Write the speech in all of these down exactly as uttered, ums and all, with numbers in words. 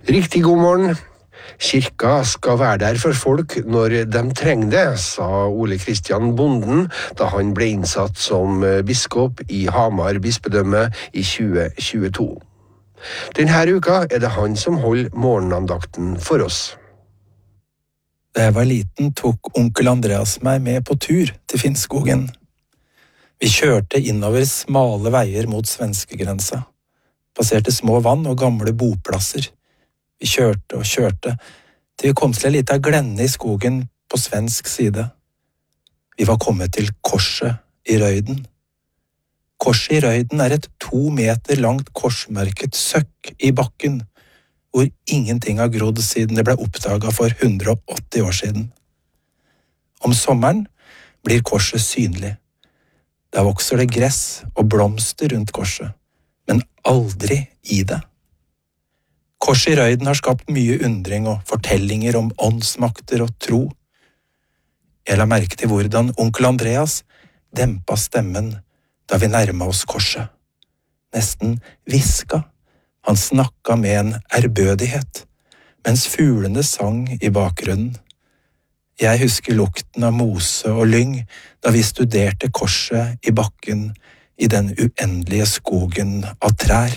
Riktig god morgen. Kirka skal være der for folk når de trenger det, sa Ole Kristian Bonden da han ble innsatt som biskop i Hamar bispedømme i tjue tjueto. Denne uka er det han som holder morgenandakten for oss. Da jeg var liten, tok onkel Andreas meg med på tur til Finnskogen. Vi kjørte innover smale veier mot svenskegrensa, passerte små vann og gamle boplasser. Vi kjørte og kjørte, til vi kom til en liten glenne i skogen på svensk side. Vi var kommet til korset i Røyden. Korset i Røyden er et to meter langt korsmerket søkk i bakken, hvor ingenting har grodd siden det ble oppdaget for hundre og åtti år siden. Om sommeren blir korset synlig. Da vokser det gress og blomster rundt korset, men aldri i det. Korset i Røyden har skapt mye undring og fortellinger om åndsmakter og tro. Jeg la merke til hvordan onkel Andreas dempa stemmen da vi nærma oss korset. Nesten hviska. Han snakka med en ærbødighet, mens fuglene sang i bakgrunnen. Jeg husker lukten av mose og lyng da vi studerte korset i bakken i den uendelige skogen av trær.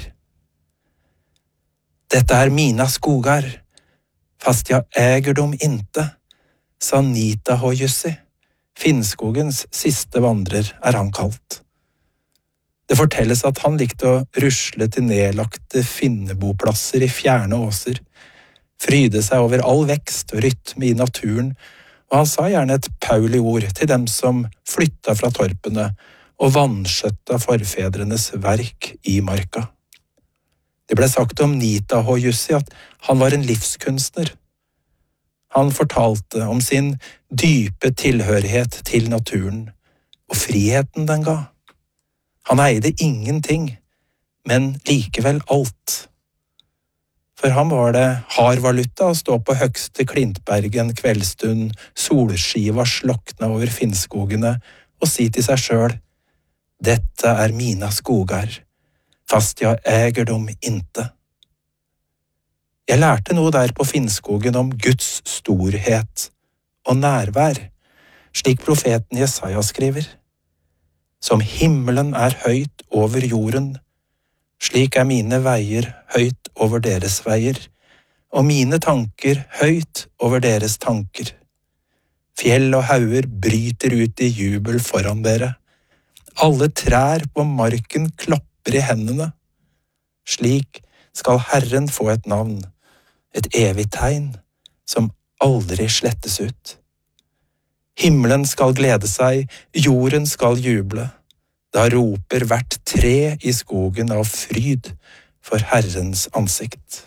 Dette er mina skogar, fast jeg äger dem inte, sa Niitahojussi. Finnskogens siste vandrer er han kalt. Det fortelles at han likte å rusle til nedlagte finneboplasser i fjerne åser, fryde seg over all vekst og rytme i naturen, og han sa gjerne et Pauli-ord til dem som flytta fra torpene og vanskjøtta forfedrenes verk i marka. Det ble sagt om Niitahojussi at han var en livskunstner. Han fortalte om sin dype tilhørighet til naturen og friheten den ga. Han eide ingenting, men likevel alt. For ham var det hard valuta å stå på høgste Klintberg en kveldstund, solskiva slokna over Finnskogene, og si til seg sjøl: «Dette er mina skogar, fast jeg äger dem inte». Jeg lærte noe der på Finnskogen om Guds storhet og nærvær, slik profeten Jesaja skriver. Som himmelen er høyt over jorden, slik er mine veier høyt over deres veier, og mine tanker høyt over deres tanker. Fjell og hauger bryter ut i jubel foran dere. Alle trær på marken klapper i hendene. Slik skal Herren få et navn, et evig tegn, som aldri slettes ut. Himmelen skal glede seg, jorden skal juble. Da roper hvert tre i skogen av fryd for Herrens ansikt.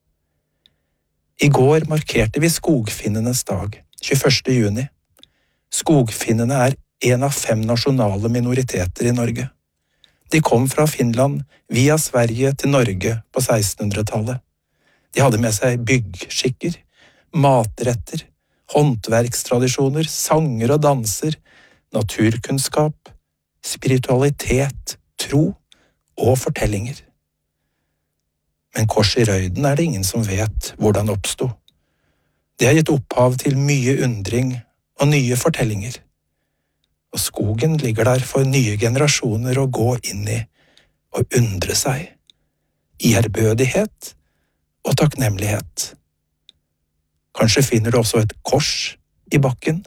I går markerte vi skogfinnenes dag, tjueførste juni. Skogfinnene er en av fem nasjonale minoriteter i Norge. De kom fra Finland via Sverige til Norge på sekstenhundretallet. De hadde med seg byggskikker, matretter, håndverkstradisjoner, sanger og danser, naturkunnskap, spiritualitet, tro og fortellinger. Men korset i Røyden er det ingen som vet hvordan oppstod. Det har gitt opphav til mye undring og nye fortellinger. Og skogen ligger der for nye generasjoner å gå inn i og undre seg, i ærbødighet og takknemlighet. Kanskje finner du også et kors i bakken?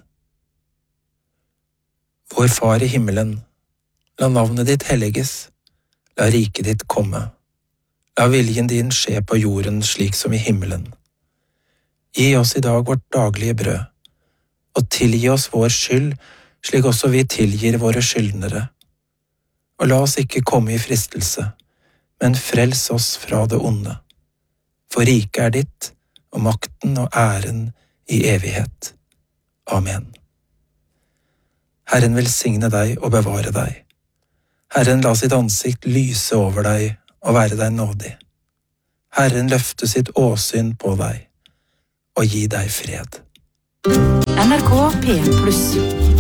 Vår Far i himmelen, la navnet ditt helliges, la riket ditt komme. La viljen din skje på jorden slik som i himmelen. Gi oss i dag vårt daglige brød, og tilgi oss vår skyld, slik også vi tilgir våre skyldnere. Og la oss ikke komme i fristelse, men frels oss fra det onde. For riket er ditt, og makten og æren i evighet. Amen. Herren velsigne deg og bevare deg. Herren la sitt ansikt lyse over deg og være deg nådig. Herren løfte sitt åsyn på deg og gi deg fred. N R K P en pluss